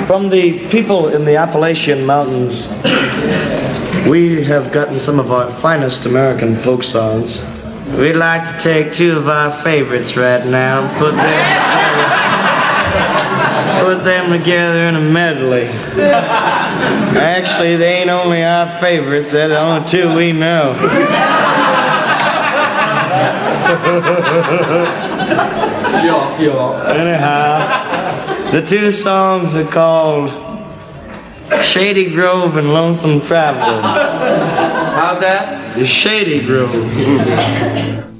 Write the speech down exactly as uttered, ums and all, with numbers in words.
From the people in the Appalachian Mountains, we have gotten some of our finest American folk songs. We'd like to take two of our favorites right now and put them together, put them together in a medley. Actually, they ain't only our favorites, they're the only two we know. Anyhow, the two songs are called Shady Grove and Lonesome Traveler. How's that? The Shady Grove.